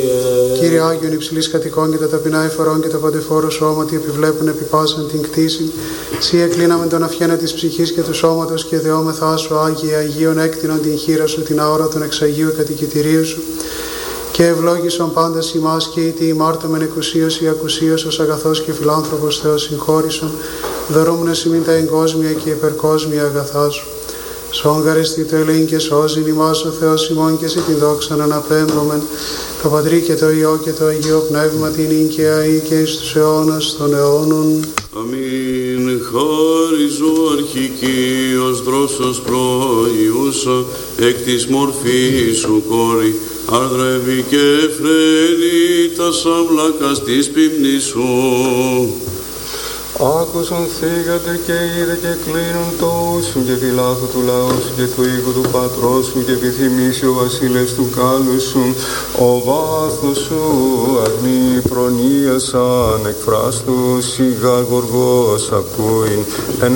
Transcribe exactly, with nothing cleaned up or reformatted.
Κύριε Άγιον υψηλής κατοικών και τα ταπεινά εφορών και το παντεφόρο σώμα, τι επιβλέπουν επί πάσαν την κτήση. Σύ εκλίναμε τον αυχένα της ψυχής και του σώματος και δεόμεθά σου, Άγιε Αγίων, έκτινον την χείρα σου, την αόρατον εξαγίου κατοικητηρίου σου. Και ευλόγησον πάντας ημάς και είτε ημάρτωμεν εκουσίως ή ακουσίως ως αγαθός και φιλάνθρωπος Θεός συγχώρησον, δωρούμενος ημίν τα εγκόσμια και υπερκόσμια αγαθά σου. Σόγκαρεστη το ελέην και σώζειν ημάς ο Θεός ημών και σε την δόξαν αναπέμπομεν, το Πατρί και το Υιό και το Αγίο Πνεύμα την ίν και αεί και εις τους αιώνας των αιώνων. Αμήν. Χάριζω αρχική ως δρόσος προϊούσα, εκ της μορφής σου κόρη, άρδρευει και φρένει τα σαυλάκας της ποιμνής σου. Άκουσον θύγατε και είδε και κλείνουν το ούσου και φυλάχου του λαού σου και του οίκου του πατρός σου και επιθυμήσει ο βασίλευς του κάλου σου. Ο βάθος σου αγνή προνοίασαν εκφράστου σιγά γοργός ακούειν.